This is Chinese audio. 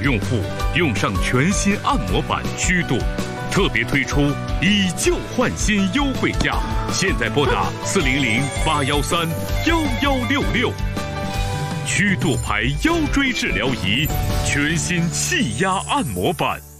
用户用上全新按摩板虚度，特别推出以旧换新优惠价，现在拨打400-813-1166。曲度牌腰椎治疗仪，全新气压按摩板。